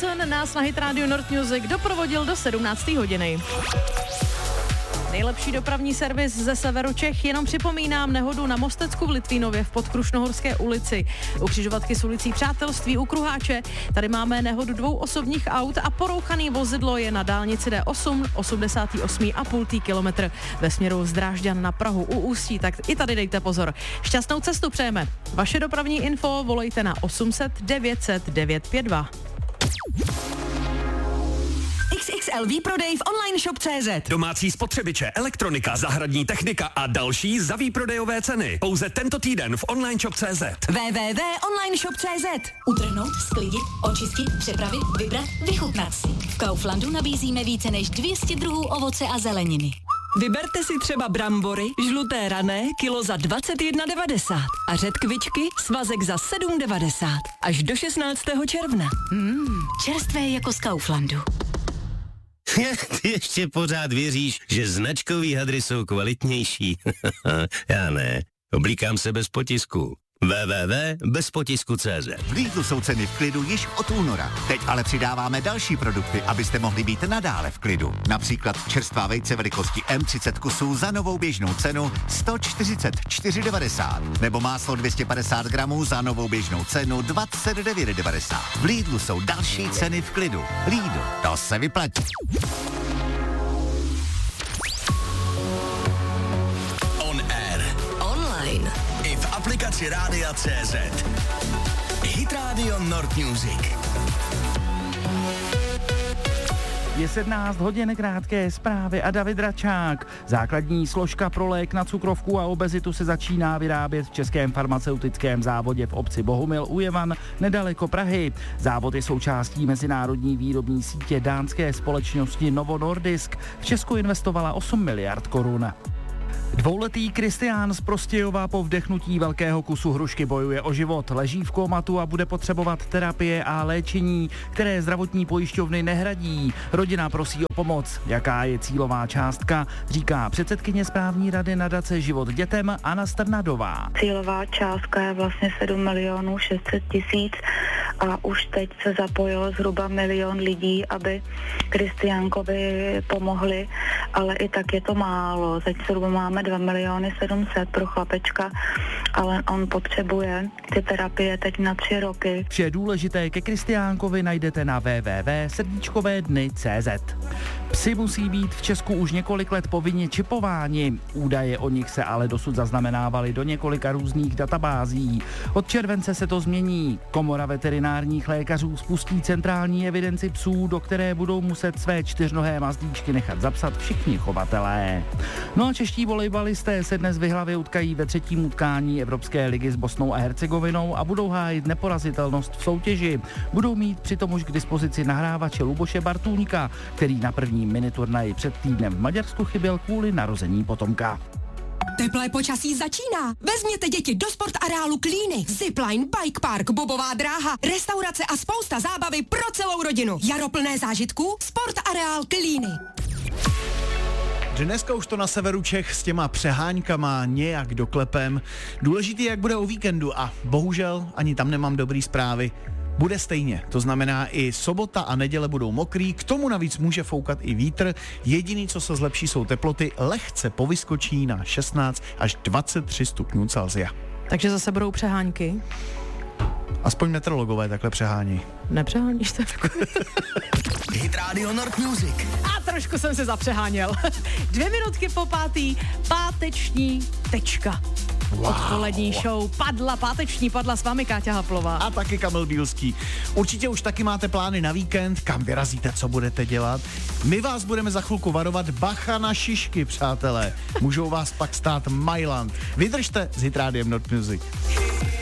Johnson nás na Hit Radio Nord Music doprovodil do 17. hodiny. Nejlepší dopravní servis ze severu Čech, jenom připomínám nehodu na Mostecku v Litvínově v Podkrušnohorské ulici. U křižovatky s ulicí Přátelství u Kruháče. Tady máme nehodu 2 osobních aut a porouchaný vozidlo je na dálnici D8, 88,5 kilometr ve směru z Drážďan na Prahu u Ústí, tak i tady dejte pozor. Šťastnou cestu přejeme. Vaše dopravní info volejte na 800 900 952. XXL výprodej v online shop.cz. Domácí spotřebiče, elektronika, zahradní technika a další za výprodejové ceny. Pouze tento týden v online shop.cz. www.onlineshop.cz. Utrhnout, sklidit, očistit, přepravit, vybrat, vychutnat si. V Kauflandu nabízíme více než 200 druhů ovoce a zeleniny. Vyberte si třeba brambory, žluté rané, kilo za 21,90 a řetkvičky, svazek za 7,90. Až do 16. června. Čerstvé jako z Kauflandu. Ty ještě pořád věříš, že značkový hadry jsou kvalitnější? Já ne. Oblíkám se bez potisku. www.bezpotisku.cz. V Lidlu jsou ceny v klidu již od února. Teď ale přidáváme další produkty, abyste mohli být nadále v klidu. Například čerstvá vejce velikosti M30 kusů za novou běžnou cenu 144,90. Nebo máslo 250 gramů za novou běžnou cenu 29,90. V Lidlu jsou další ceny v klidu. Lidl, to se vyplatí. On air. Online. I v aplikaci Rádia.cz. Hit Radio Nord Music. Je 17 hodin, krátké zprávy a David Račák. Základní složka pro lék na cukrovku a obezitu se začíná vyrábět v Českém farmaceutickém závodě v obci Bohumil u Jevan nedaleko Prahy. Závod je součástí mezinárodní výrobní sítě dánské společnosti Novo Nordisk. V Česku investovala 8 miliard korun. Dvouletý Kristián z Prostějova po vdechnutí velkého kusu hrušky bojuje o život. Leží v kómatu a bude potřebovat terapie a léčení, které zdravotní pojišťovny nehradí. Rodina prosí o pomoc. Jaká je cílová částka, říká předsedkyně správní rady nadace Život dětem Anna Strnadová. Cílová částka je vlastně 7 600 000 a už teď se zapojilo zhruba 1 milion lidí, aby Kristiánkovi pomohli, ale i tak je to málo. Teď zhruba máme 2 700 pro chlapečka, ale on potřebuje ty terapie teď na 3 roky. Vše důležité ke Kristiánkovi najdete na www.srdíčkovédny.cz. Psi musí být v Česku už několik let povinně čipováni. Údaje o nich se ale dosud zaznamenávaly do několika různých databází. Od července se to změní. Komora veterinárních lékařů spustí centrální evidenci psů, do které budou muset své 4nohé mazlíčky nechat zapsat všichni chovatelé. No a čeští volejbalisté se dnes v Jihlavě utkají ve 3. utkání Evropské ligy s Bosnou a Hercegovinou a budou hájit neporazitelnost v soutěži. Budou mít přitom už k dispozici nahrávače Luboše Bartůňka, který na prvním miniturnaji před týdnem v Maďarsku chyběl kvůli narození potomka. Teplé počasí začíná. Vezměte děti do sportareálu Klíny. Zipline, bike park, bobová dráha, restaurace a spousta zábavy pro celou rodinu. Jaro plné zážitků, sportareál Klíny. Dneska už to na severu Čech s těma přeháňkama nějak doklepem. Důležitý, jak bude o víkendu a bohužel ani tam nemám dobrý zprávy. Bude stejně, to znamená i sobota a neděle budou mokrý, k tomu navíc může foukat i vítr. Jediný, co se zlepší, jsou teploty, lehce povyskočí na 16 až 23 stupňů Celsia. Takže zase budou přehánky. Aspoň meteorologové takhle přehání. Nepřeháníš to? Hit Radio Nord Music. A trošku jsem se zapřeháněl. 2 minutky po 5. páteční tečka. Odpolední show padla s vámi Káťa Haplová. A taky Kamil Bílský. Určitě už taky máte plány na víkend, kam vyrazíte, co budete dělat. My vás budeme za chvilku varovat, bacha na šišky, přátelé. Můžou vás pak stát Mailand. Vydržte s Hit Rádiem Nord Music.